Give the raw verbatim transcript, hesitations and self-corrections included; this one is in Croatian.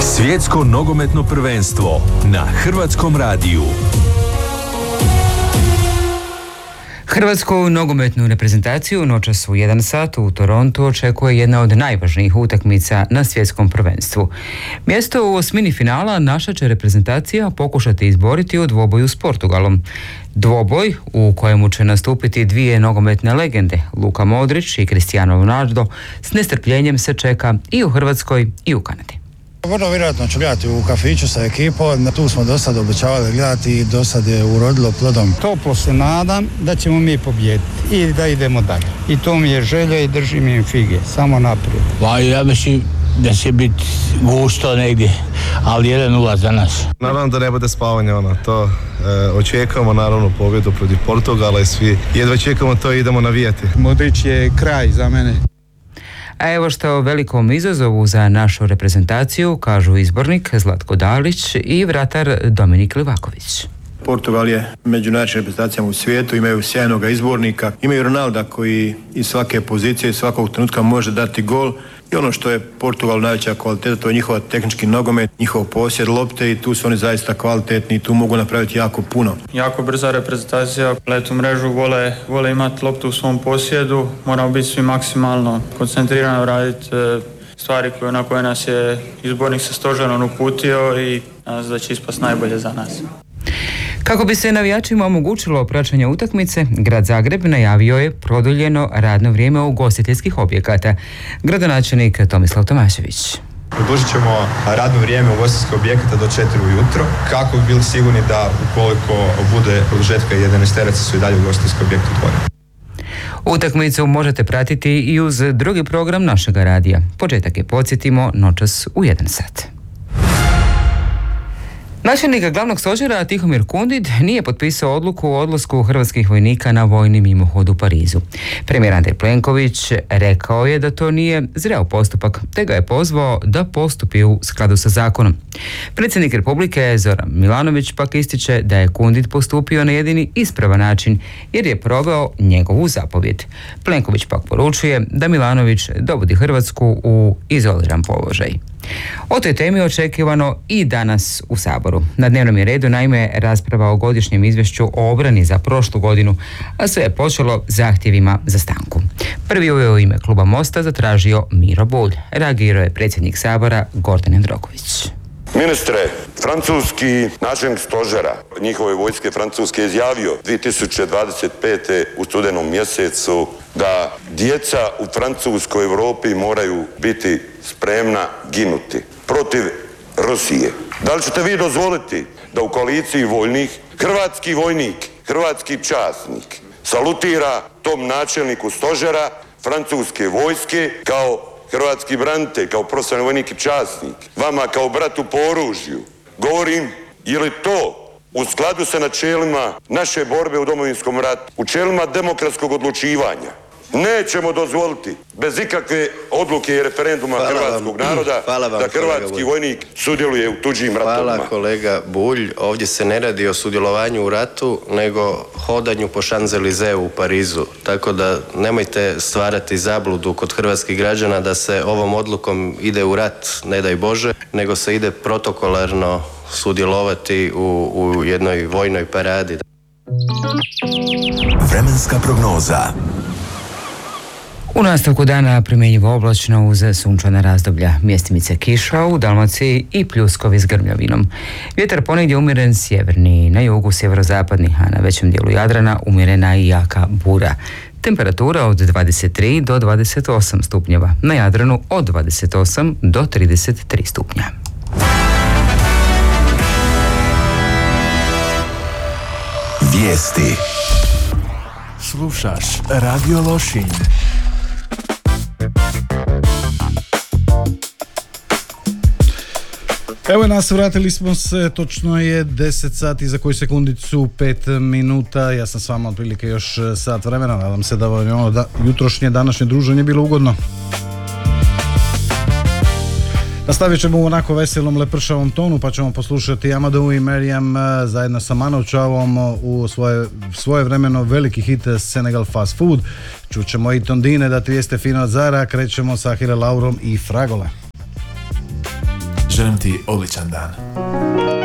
Svjetsko nogometno prvenstvo na Hrvatskom radiju. Hrvatsku nogometnu reprezentaciju noćas u jedan sat u Torontu očekuje jedna od najvažnijih utakmica na svjetskom prvenstvu. Mjesto u osmini finala naša će reprezentacija pokušati izboriti u dvoboju s Portugalom. Dvoboj u kojemu će nastupiti dvije nogometne legende, Luka Modrić i Cristiano Ronaldo, s nestrpljenjem se čeka i u Hrvatskoj i u Kanadi. Vrlo vjerojatno ću gledati u kafiću sa ekipom, tu smo do sad obećavali gledati i do sad je urodilo plodom. Toplo se nadam da ćemo mi pobijediti i da idemo dalje. I to mi je želja i držim im fige, samo naprijed. Pa ja mislim da će biti gusto negdje, ali jedan nula za nas. Naravno da ne bude spavanje, ono, to e, očekujemo naravno pobjedu protiv Portugala i svi jedva čekamo to i idemo navijati. Modrić je kraj za mene. A evo što o velikom izazovu za našu reprezentaciju kažu izbornik Zlatko Dalić i vratar Dominik Livaković. Portugal je među najjačim reprezentacijama u svijetu, imaju sjajnog izbornika, imaju Ronalda koji iz svake pozicije, iz svakog trenutka može dati gol. I ono što je Portugal najveća kvaliteta, to je njihova tehnički nogomet, njihov posjed lopte i tu su oni zaista kvalitetni i tu mogu napraviti jako puno. Jako brza reprezentacija, let u mrežu, vole, vole imati loptu u svom posjedu, moramo biti svi maksimalno koncentrirano raditi stvari koje, na koje nas je izbornik sa stožerom uputio i nas da će ispast najbolje za nas. Kako bi se navijačima omogućilo praćenje utakmice, grad Zagreb najavio je produljeno radno vrijeme ugostiteljskih objekata. Gradonačelnik Tomislav Tomašević. Produžit ćemo radno vrijeme ugostiteljskih objekata do četiri ujutro, kako bi bili sigurni da ukoliko bude produžetka jedanaesteraca su i dalje ugostiteljski objekti otvoreni. Utakmicu možete pratiti i uz drugi program našega radija. Početak je, podsjetimo, noćas u jedan sat. Načelnik glavnog stožera Tihomir Kundid nije potpisao odluku o odlasku hrvatskih vojnika na vojni mimohod u Parizu. Premijer Andrej Plenković rekao je da to nije zreo postupak, te ga je pozvao da postupi u skladu sa zakonom. Predsjednik Republike Zoran Milanović pak ističe da je Kundid postupio na jedini ispravan način jer je proveo njegovu zapovjed. Plenković pak poručuje da Milanović dovodi Hrvatsku u izoliran položaj. O toj temi je očekivano i danas u Saboru. Na dnevnom je redu naime rasprava o godišnjem izvješću o obrani za prošlu godinu, a sve je počelo zahtjevima za stanku. Prvi je u ime kluba Mosta zatražio Miro Bulj. Reagirao je predsjednik Sabora Gordan Jandroković. Ministre, francuski načelnik stožera njihove vojske francuske izjavio dvije tisuće dvadeset pete u studenom mjesecu da djeca u francuskoj Europi moraju biti spremna ginuti protiv Rusije. Da li ćete vi dozvoliti da u koaliciji vojnih hrvatski vojnik, hrvatski časnik salutira tom načelniku stožera francuske vojske kao hrvatski branitelj, kao profesionalni vojnik i časnik, vama kao bratu po oružju? Govorim, je li to u skladu sa načelima naše borbe u Domovinskom ratu, u načelima demokratskog odlučivanja? Nećemo dozvoliti bez ikakve odluke i referenduma hvala hrvatskog vam, naroda vam, da hrvatski vojnik sudjeluje u tuđim ratovima. Hvala kolega Bulj, ovdje se ne radi o sudjelovanju u ratu, nego hodanju po Champs-Élysées u Parizu. Tako da nemojte stvarati zabludu kod hrvatskih građana da se ovom odlukom ide u rat, ne daj Bože, nego se ide protokolarno sudjelovati u, u jednoj vojnoj paradi. Vremenska prognoza. U nastavku dana primjenjivo oblačno uz sunčana razdoblja, mjestimice kiša u Dalmaciji i pljuskovi s grmljavinom. Vjetar ponegdje umjeren sjeverni, na jugu sjeverozapadni, a na većem dijelu Jadrana umjerena i jaka bura. Temperatura od dvadeset tri do dvadeset osam stupnjeva, na Jadranu od dvadeset osam do trideset tri stupnja. Vijesti. Slušaš Radio Lošinj. Evo nas, vratili smo se, točno je deset sati za koju sekundicu pet minuta. Ja sam s vama otprilike još sat vremena, nadam se da vam je ono da, jutrošnje, današnje druženje bilo ugodno. Nastavit ćemo u onako veselom, lepršavom tonu, pa ćemo poslušati Amadou i Mariam zajedno sa Manovčavom u svoje, svoje vremeno veliki hit Senegal Fast Food. Čućemo i Tondine da ti jeste fino od Zara, krećemo sa Hile Laurom i Fragole. želim ti odličan dan.